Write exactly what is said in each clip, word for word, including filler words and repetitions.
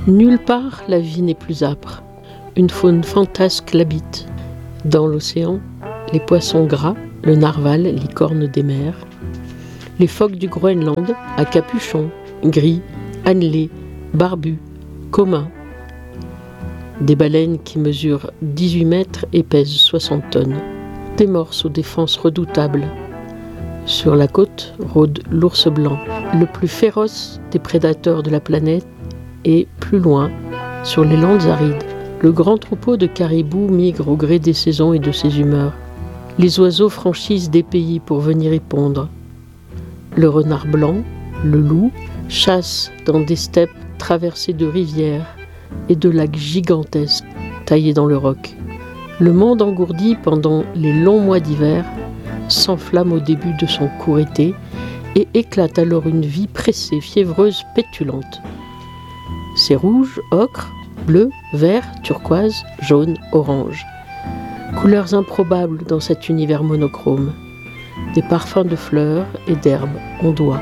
Nulle part la vie n'est plus âpre. Une faune fantasque l'habite. Dans l'océan, les poissons gras, le narwal, licorne des mers, les phoques du Groenland, à capuchon, gris, annelés, barbus, communs, des baleines qui mesurent dix-huit mètres et pèsent soixante tonnes, des morses aux défenses redoutables. Sur la côte rôde l'ours blanc, le plus féroce des prédateurs de la planète, et plus loin, sur les landes arides, le grand troupeau de caribous migre au gré des saisons et de ses humeurs. Les oiseaux franchissent des pays pour venir y pondre. Le renard blanc, le loup, chassent dans des steppes traversées de rivières et de lacs gigantesques taillés dans le roc. Le monde engourdi pendant les longs mois d'hiver s'enflamme au début de son court été et éclate alors une vie pressée, fiévreuse, pétulante. C'est rouge, ocre, bleu, vert, turquoise, jaune, orange. Couleurs improbables dans cet univers monochrome. Des parfums de fleurs et d'herbes ondoient.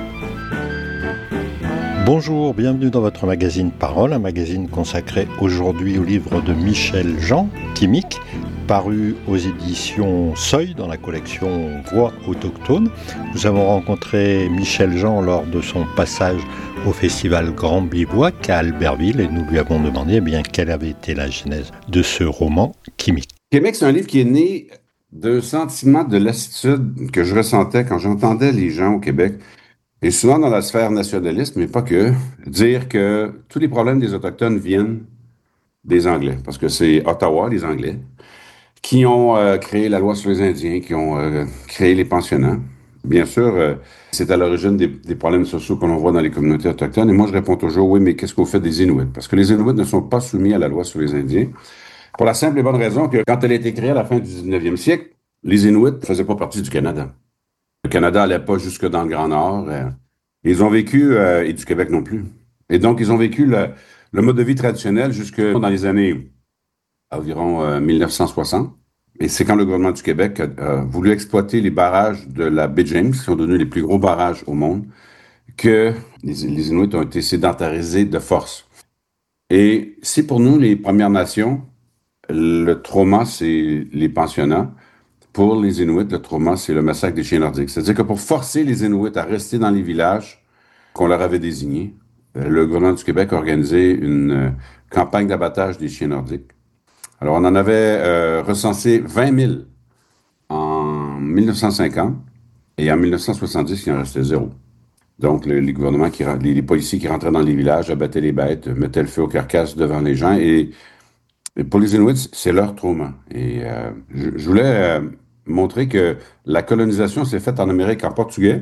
Bonjour, bienvenue dans votre magazine Parole, un magazine consacré aujourd'hui au livre de Michel Jean, Timic, paru aux éditions Seuil dans la collection Voix autochtones. Nous avons rencontré Michel Jean lors de son passage au festival Grand Bivouac à Albertville et nous lui avons demandé eh bien, quelle avait été la genèse de ce roman Timic. Timic, c'est un livre qui est né d'un sentiment de lassitude que je ressentais quand j'entendais les gens au Québec, et souvent dans la sphère nationaliste, mais pas que, dire que tous les problèmes des Autochtones viennent des Anglais, parce que c'est Ottawa, les Anglais, qui ont euh, créé la loi sur les Indiens, qui ont euh, créé les pensionnats. Bien sûr, euh, c'est à l'origine des, des problèmes sociaux que l'on voit dans les communautés autochtones. Et moi, je réponds toujours, oui, mais qu'est-ce qu'on fait des Inuits? Parce que les Inuits ne sont pas soumis à la loi sur les Indiens. Pour la simple et bonne raison que quand elle a été créée à la fin du dix-neuvième siècle, les Inuits ne faisaient pas partie du Canada. Le Canada n'allait pas jusque dans le Grand Nord. Euh, ils ont vécu, euh, et du Québec non plus. Et donc, ils ont vécu le, le mode de vie traditionnel jusque dans les années environ euh, mille neuf cent soixante. Et c'est quand le gouvernement du Québec a, a voulu exploiter les barrages de la baie James, qui sont devenus les plus gros barrages au monde, que les, les Inuits ont été sédentarisés de force. Et c'est pour nous, les Premières Nations, le trauma, c'est les pensionnats. Pour les Inuits, le trauma, c'est le massacre des chiens nordiques. C'est-à-dire que pour forcer les Inuits à rester dans les villages qu'on leur avait désignés, le gouvernement du Québec a organisé une euh, campagne d'abattage des chiens nordiques. Alors, on en avait euh, recensé vingt mille en mille neuf cent cinquante et en mille neuf cent soixante-dix, il en restait zéro. Donc, le, les gouvernements, qui, les, les policiers qui rentraient dans les villages, abattaient les bêtes, mettaient le feu aux carcasses devant les gens. Et, et pour les Inuits, c'est leur trauma. Et euh, je, je voulais euh, montrer que la colonisation s'est faite en Amérique en portugais,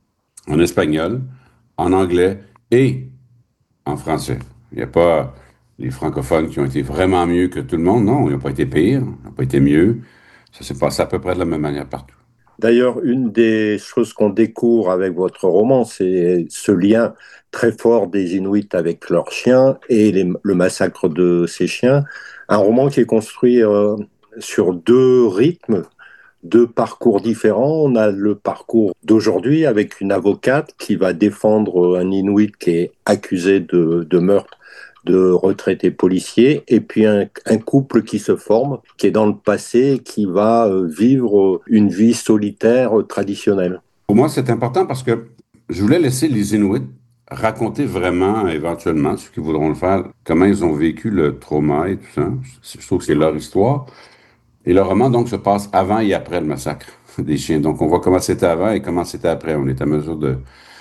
en espagnol, en anglais et en français. Il n'y a pas les francophones qui ont été vraiment mieux que tout le monde. Non, ils n'ont pas été pires, ils n'ont pas été mieux. Ça s'est passé à peu près de la même manière partout. D'ailleurs, une des choses qu'on découvre avec votre roman, c'est ce lien très fort des Inuits avec leurs chiens et les, le massacre de ces chiens. Un roman qui est construit euh, sur deux rythmes, deux parcours différents. On a le parcours d'aujourd'hui avec une avocate qui va défendre un Inuit qui est accusé de, de meurtre de retraités policiers, et puis un, un couple qui se forme, qui est dans le passé, qui va vivre une vie solitaire traditionnelle. Pour moi, c'est important parce que je voulais laisser les Inuits raconter vraiment, éventuellement, ceux qui voudront le faire, comment ils ont vécu le trauma et tout ça. Je trouve que c'est leur histoire. Et le roman, donc, se passe avant et après le massacre des chiens. Donc, on voit comment c'était avant et comment c'était après. On est à mesure de,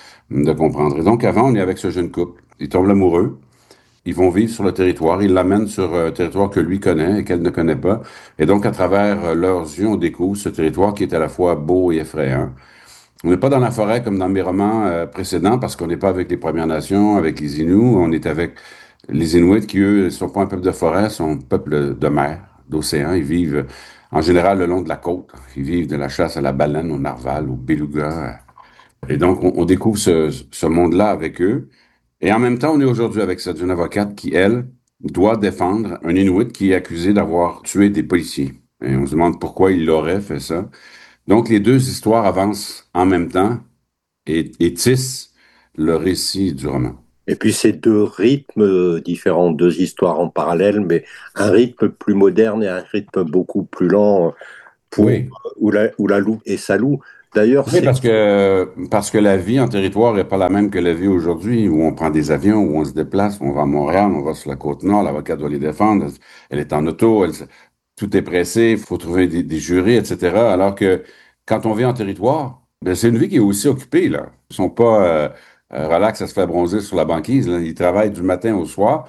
de comprendre. Et donc, avant, on est avec ce jeune couple. Ils tombent amoureux. Ils vont vivre sur le territoire. Ils l'amènent sur un territoire que lui connaît et qu'elle ne connaît pas. Et donc, à travers leurs yeux, on découvre ce territoire qui est à la fois beau et effrayant. On n'est pas dans la forêt comme dans mes romans euh, précédents parce qu'on n'est pas avec les Premières Nations, avec les Inuits. On est avec les Inuits qui, eux, ne sont pas un peuple de forêt, sont un peuple de mer, d'océan. Ils vivent en général le long de la côte. Ils vivent de la chasse à la baleine, au narwal, au beluga. Et donc, on, on découvre ce, ce monde-là avec eux. Et en même temps, on est aujourd'hui avec cette jeune avocate qui, elle, doit défendre un Inuit qui est accusé d'avoir tué des policiers. Et on se demande pourquoi il aurait fait ça. Donc, les deux histoires avancent en même temps et, et tissent le récit du roman. Et puis c'est deux rythmes différents, deux histoires en parallèle, mais un rythme plus moderne et un rythme beaucoup plus lent pour Oui. Oula, Oulalou et Salou. D'ailleurs, Oui, c'est parce que, parce que la vie en territoire n'est pas la même que la vie aujourd'hui, où on prend des avions, où on se déplace, on va à Montréal, on va sur la Côte-Nord, l'avocate doit les défendre, elle est en auto, elle, tout est pressé, il faut trouver des, des jurés, et cetera. Alors que quand on vit en territoire, ben, c'est une vie qui est aussi occupée, là. Ils sont pas euh, euh, relax à se faire bronzer sur la banquise, là. Ils travaillent du matin au soir,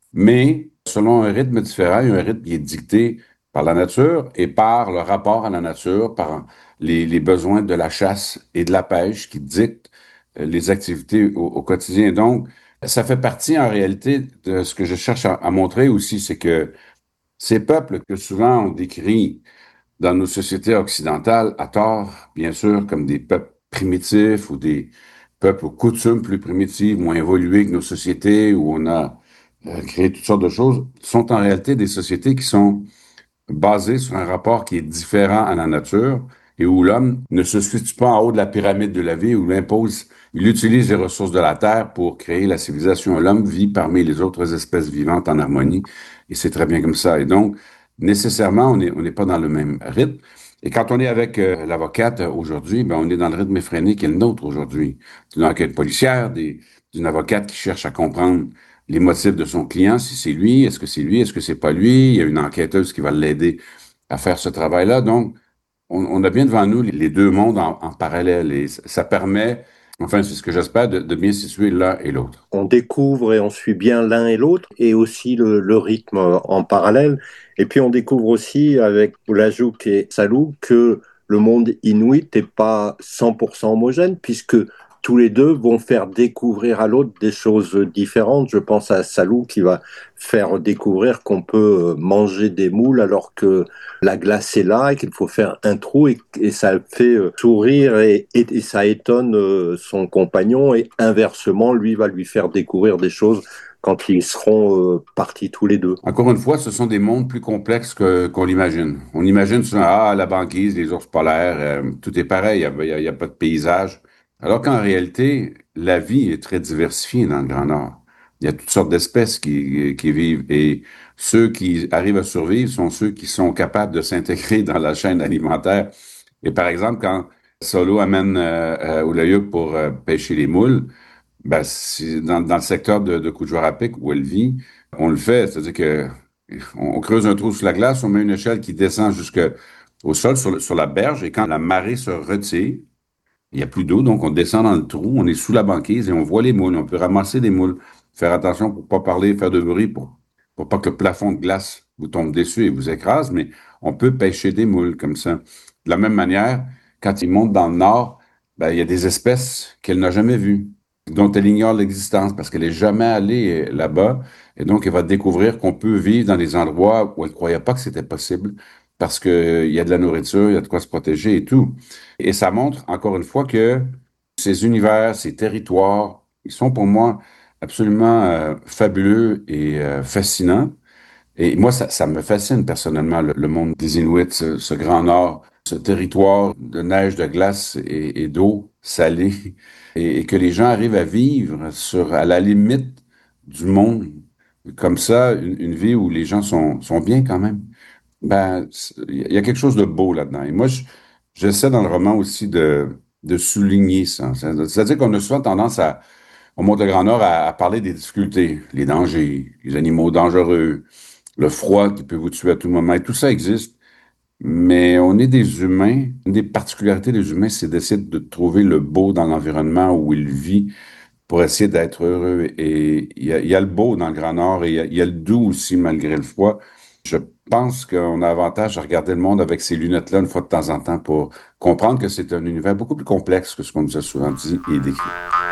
mais selon un rythme différent, il y a un rythme qui est dicté par la nature et par le rapport à la nature, par les, les besoins de la chasse et de la pêche qui dictent euh, les activités au, au quotidien. Donc, ça fait partie en réalité de ce que je cherche à, à montrer aussi, c'est que ces peuples que souvent on décrit dans nos sociétés occidentales, à tort, bien sûr, comme des peuples primitifs ou des peuples aux coutumes plus primitives, moins évoluées que nos sociétés, où on a euh, créé toutes sortes de choses, sont en réalité des sociétés qui sont basées sur un rapport qui est différent à la nature et où l'homme ne se situe pas en haut de la pyramide de la vie, où il impose, il utilise les ressources de la terre pour créer la civilisation. L'homme vit parmi les autres espèces vivantes en harmonie et c'est très bien comme ça. Et donc, nécessairement, on n'est on n'est pas dans le même rythme. Et quand on est avec euh, l'avocate euh, aujourd'hui, ben, on est dans le rythme effréné qui est le nôtre aujourd'hui. Une enquête policière, des, d'une avocate qui cherche à comprendre les motifs de son client, si c'est lui, est-ce que c'est lui, est-ce que c'est pas lui. Il y a une enquêteuse qui va l'aider à faire ce travail-là. Donc, on, on a bien devant nous les deux mondes en, en parallèle et ça, ça permet, enfin, c'est ce que j'espère, de, de bien situer l'un et l'autre. on découvre et on suit bien l'un et l'autre, et aussi le, le rythme en parallèle. Et puis on découvre aussi avec Oulajouk et Salou que le monde inuit n'est pas cent pour cent homogène, puisque tous les deux vont faire découvrir à l'autre des choses différentes. Je pense à Salou qui va faire découvrir qu'on peut manger des moules alors que la glace est là et qu'il faut faire un trou, et, et ça fait sourire et, et, et ça étonne son compagnon, et inversement, lui va lui faire découvrir des choses quand ils seront euh, partis tous les deux. Encore une fois, ce sont des mondes plus complexes que, qu'on l'imagine. On imagine souvent, ah, la banquise, les ours polaires, euh, tout est pareil, il n'y a, y a pas de paysage. Alors qu'en réalité, la vie est très diversifiée dans le Grand Nord. Il y a toutes sortes d'espèces qui, qui vivent et ceux qui arrivent à survivre sont ceux qui sont capables de s'intégrer dans la chaîne alimentaire. Et par exemple, quand Solo amène euh, euh, Oulayouk pour euh, pêcher les moules, ben, c'est dans, dans le secteur de, de Kuujjuarapik où elle vit, on le fait, c'est-à-dire que on, on creuse un trou sous la glace, on met une échelle qui descend jusqu'au sol, sur, le- sur la berge, et quand la marée se retire, il n'y a plus d'eau, donc on descend dans le trou, on est sous la banquise et on voit les moules. On peut ramasser des moules, faire attention pour pas parler, faire de bruit, pour, pour pas que le plafond de glace vous tombe dessus et vous écrase, mais on peut pêcher des moules comme ça. De la même manière, quand ils montent dans le nord, ben, il y a des espèces qu'elle n'a jamais vues, dont elle ignore l'existence parce qu'elle est jamais allée euh, là-bas. Et donc, elle va découvrir qu'on peut vivre dans des endroits où elle croyait pas que c'était possible parce que euh, il y a de la nourriture, il y a de quoi se protéger et tout. Et ça montre, encore une fois, que ces univers, ces territoires, ils sont pour moi absolument euh, fabuleux et euh, fascinants. Et moi, ça, ça me fascine personnellement, le, le monde des Inuits, ce, ce grand nord, ce territoire de neige, de glace et, et d'eau salée, et, et que les gens arrivent à vivre sur, à la limite du monde, comme ça, une, une vie où les gens sont, sont bien quand même. Ben, c'est- il y a quelque chose de beau là-dedans. Et moi, je- j'essaie dans le roman aussi de, de souligner ça. C'est- C'est-à-dire qu'on a souvent tendance à, au monde de Grand Nord, à, à parler des difficultés, les dangers, les animaux dangereux, le froid qui peut vous tuer à tout moment. Et tout ça existe, mais on est des humains. Une des particularités des humains, c'est d'essayer de trouver le beau dans l'environnement où il vit pour essayer d'être heureux. Et il y a, il y a le beau dans le Grand Nord et il y a, il y a le doux aussi malgré le froid. Je pense qu'on a avantage à regarder le monde avec ces lunettes-là une fois de temps en temps pour comprendre que c'est un univers beaucoup plus complexe que ce qu'on nous a souvent dit et décrit.